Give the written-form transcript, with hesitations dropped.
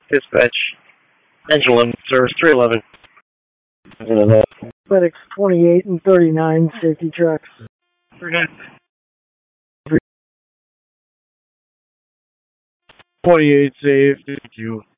Dispatch. Engine 11, service 311. FedEx 28 and 39 safety trucks. 28 safe, thank you.